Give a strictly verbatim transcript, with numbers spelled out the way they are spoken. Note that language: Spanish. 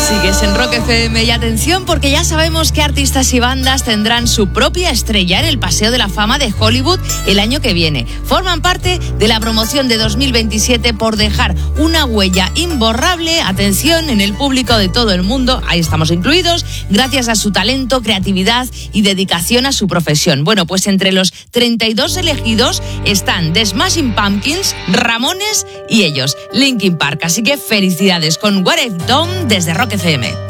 Sigues en Rock F M y atención porque ya sabemos que artistas y bandas tendrán su propia estrella en el Paseo de la Fama de Hollywood el año que viene. Forman parte de la promoción de dos mil veintisiete por dejar una huella imborrable, atención, en el público de todo el mundo, ahí estamos incluidos, gracias a su talento, creatividad y dedicación a su profesión. Bueno, pues entre los treinta y dos elegidos están The Smashing Pumpkins, Ramones y ellos, Linkin Park. Así que felicidades con What I've Done desde Rock F M.